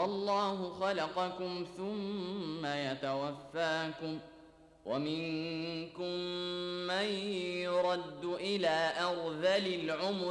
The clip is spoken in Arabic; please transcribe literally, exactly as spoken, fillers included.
والله خلقكم ثم يتوفاكم ومنكم من يرد إلى أرذل العمر